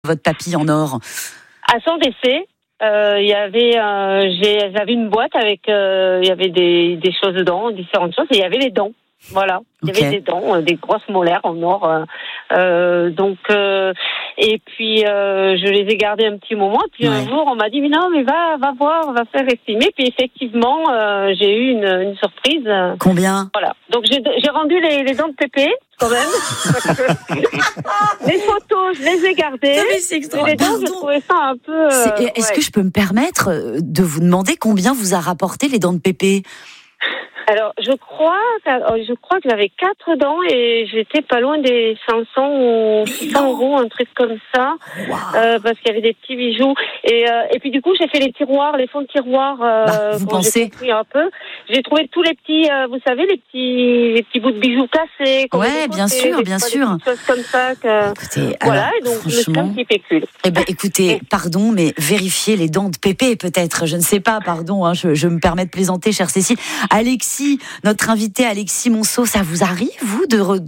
votre papy en or? À son décès, j'avais une boîte avec, il y avait des choses dedans, différentes choses, et il y avait les dents. Voilà, il y avait des dents, des grosses molaires en or. Et puis je les ai gardées un petit moment. Puis un jour, on m'a dit mais va voir, va faire estimer. Puis effectivement, j'ai eu une surprise. Combien? Voilà. Donc j'ai rendu les dents de Pépé quand même. Les photos, je les ai gardées. Non, mais c'est extraordinaire. Les dents, j'ai trouvé ça un peu. Est-ce que je peux me permettre de vous demander combien vous a rapporté les dents de Pépé? Alors, je crois que j'avais 4 dents et j'étais pas loin des 500 ou 600 euros, un truc comme ça, parce qu'il y avait des petits bijoux. Et puis du coup, j'ai fait les tiroirs, les fonds de tiroirs. Vous pensez? J'ai compris un peu. J'ai trouvé tous les petits, vous savez, les petits bouts de bijoux cassés. Ouais, bien sûr. Des choses comme ça. Écoutez, voilà, alors, et donc je me suis un petit pécule. Eh ben, écoutez, pardon, mais vérifiez les dents de Pépé, peut-être. Je ne sais pas, pardon, hein, je me permets de plaisanter, chère Cécile. Alexis, notre invité Alexis Monceau, ça vous arrive, vous,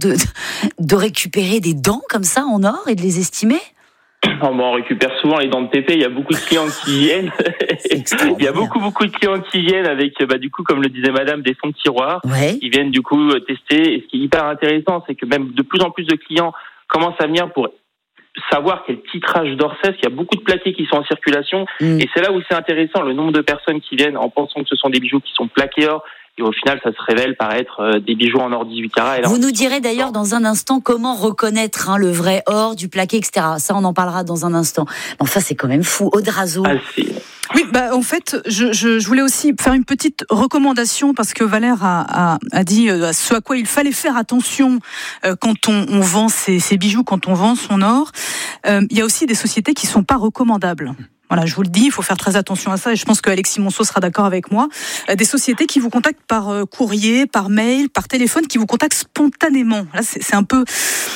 de récupérer des dents comme ça en or et de les estimer? On récupère souvent les dents de Pépé. Il y a beaucoup de clients qui viennent. Il y a beaucoup de clients qui viennent avec, du coup, comme le disait Madame, des fonds de tiroir. Ouais. Ils viennent du coup tester. Et ce qui est hyper intéressant, c'est que même de plus en plus de clients commencent à venir pour savoir quel titrage d'or c'est. Il y a beaucoup de plaqués qui sont en circulation. Et c'est là où c'est intéressant, le nombre de personnes qui viennent en pensant que ce sont des bijoux qui sont plaqués or. Et au final, ça se révèle par être des bijoux en or 18 carats. Vous nous direz d'ailleurs dans un instant comment reconnaître le vrai or, du plaqué, etc. Ça, on en parlera dans un instant. Enfin, c'est quand même fou. Aude Razeau. Oui, en fait, je voulais aussi faire une petite recommandation parce que Valère a dit ce à quoi il fallait faire attention quand on vend ses bijoux, quand on vend son or. Il y a aussi des sociétés qui sont pas recommandables. Voilà, je vous le dis, il faut faire très attention à ça et je pense que Alexis Monceau sera d'accord avec moi. Des sociétés qui vous contactent par courrier, par mail, par téléphone, qui vous contactent spontanément. Là, c'est un peu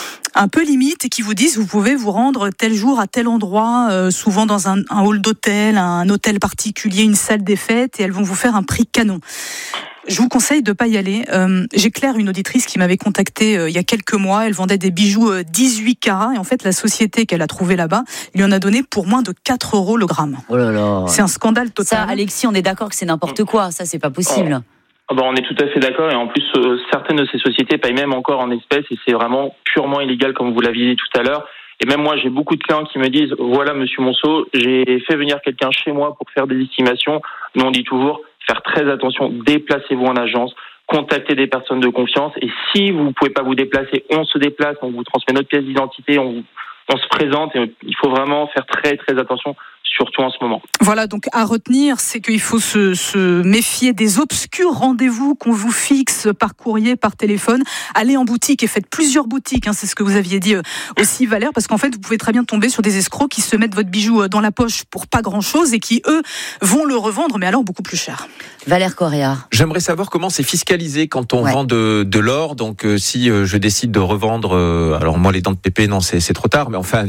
limite et qui vous disent vous pouvez vous rendre tel jour à tel endroit, souvent dans un hall d'hôtel, un hôtel particulier, une salle des fêtes et elles vont vous faire un prix canon. Je vous conseille de pas y aller. J'ai Claire, une auditrice qui m'avait contactée il y a quelques mois. Elle vendait des bijoux 18 carats et en fait la société qu'elle a trouvée là-bas lui en a donné pour moins de 4 € le gramme. Oh là là. C'est un scandale total. Ça, Alexis, on est d'accord que c'est n'importe quoi. Ça, c'est pas possible. On est tout à fait d'accord et en plus certaines de ces sociétés payent même encore en espèces et c'est vraiment purement illégal comme vous l'aviez dit tout à l'heure. Et même moi, j'ai beaucoup de clients qui me disent voilà Monsieur Monceau, j'ai fait venir quelqu'un chez moi pour faire des estimations. Nous on dit toujours faire très attention, déplacez-vous en agence, contactez des personnes de confiance et si vous ne pouvez pas vous déplacer, on se déplace, on vous transmet notre pièce d'identité, on se présente et il faut vraiment faire très très attention, surtout en ce moment. Voilà, donc à retenir, c'est qu'il faut se méfier des obscurs rendez-vous qu'on vous fixe par courrier, par téléphone. Allez en boutique et faites plusieurs boutiques, c'est ce que vous aviez dit aussi Valère, parce qu'en fait vous pouvez très bien tomber sur des escrocs qui se mettent votre bijou dans la poche pour pas grand-chose et qui eux vont le revendre, mais alors beaucoup plus cher. Valère Correa. J'aimerais savoir comment c'est fiscalisé quand on vend de l'or. Donc si je décide de revendre, alors moi les dents de Pépé, non c'est trop tard, mais enfin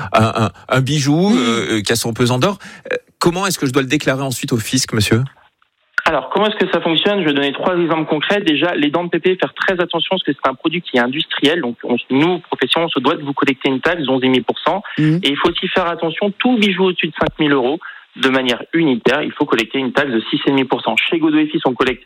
un bijou qui a son pesant d'or, comment est-ce que je dois le déclarer ensuite au fisc, monsieur ? Alors, comment est-ce que ça fonctionne ? Je vais donner 3 exemples concrets. Déjà, les dents de Pépé, faire très attention parce que c'est un produit qui est industriel. Donc, nous, profession, on se doit de vous collecter une taxe, 11,5%. Et il faut aussi faire attention, tout bijou au-dessus de 5 000 €, de manière unitaire, il faut collecter une taxe de 6,5%. Chez Godot et Fils, on collecte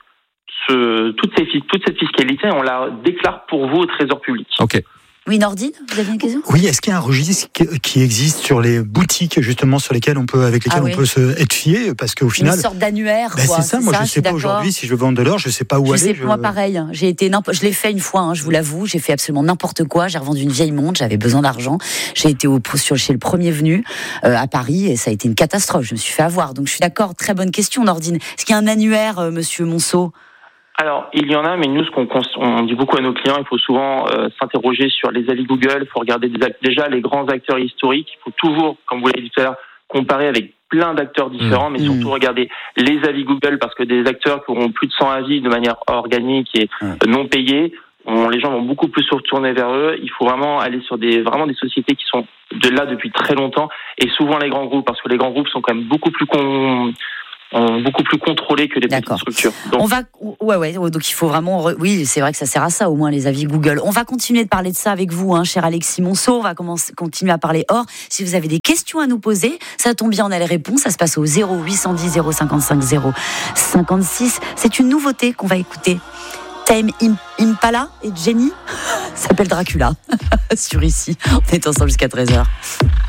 toute cette fiscalité, on la déclare pour vous au Trésor public. Ok. Oui, Nordine, vous avez une question ? Oui, est-ce qu'il y a un registre qui existe sur les boutiques justement avec lesquelles on peut se être fié parce qu'au final une sorte d'annuaire quoi. C'est ça, moi je sais pas aujourd'hui si je veux vendre de l'or, je sais pas où aller. Moi pareil, je l'ai fait une fois, je vous l'avoue, j'ai fait absolument n'importe quoi, j'ai revendu une vieille montre, j'avais besoin d'argent, j'ai été chez le premier venu à Paris et ça a été une catastrophe, je me suis fait avoir. Donc je suis d'accord, très bonne question Nordine. Est-ce qu'il y a un annuaire monsieur Monceau ? Alors, il y en a, mais nous, on dit beaucoup à nos clients, il faut souvent s'interroger sur les avis Google, il faut regarder déjà les grands acteurs historiques, il faut toujours, comme vous l'avez dit tout à l'heure, comparer avec plein d'acteurs différents, mais surtout regarder les avis Google, parce que des acteurs qui auront plus de 100 avis de manière organique et non payés, les gens vont beaucoup plus se retourner vers eux. Il faut vraiment aller sur des sociétés qui sont là depuis très longtemps, et souvent les grands groupes, parce que les grands groupes sont quand même beaucoup plus beaucoup plus contrôlées que les petites structures. Donc, donc il faut vraiment, oui, c'est vrai que ça sert à ça, au moins les avis Google. On va continuer de parler de ça avec vous, cher Alexis Monceau. On va continuer à parler hors. Si vous avez des questions à nous poser, ça tombe bien, on a les réponses. Ça se passe au 0810 055 056. C'est une nouveauté qu'on va écouter. Tame Impala et Jenny s'appelle Dracula sur ici. On est ensemble jusqu'à 13h.